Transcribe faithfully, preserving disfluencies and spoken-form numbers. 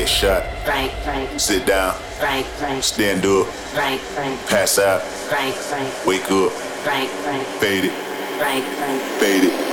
Headshot. Right, right. Sit down. Right, right. Stand up. Right, right. Pass out. Right, right. Wake up. Right, right. Fade it. Right, right. Fade it.